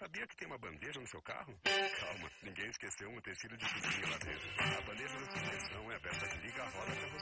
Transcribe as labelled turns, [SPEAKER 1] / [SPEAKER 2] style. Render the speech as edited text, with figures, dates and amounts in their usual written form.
[SPEAKER 1] sabia que tem uma bandeja no seu carro? Calma, ninguém esqueceu um utensílio de cozinha lá dentro. A bandeja da suspensão é a peça que liga a roda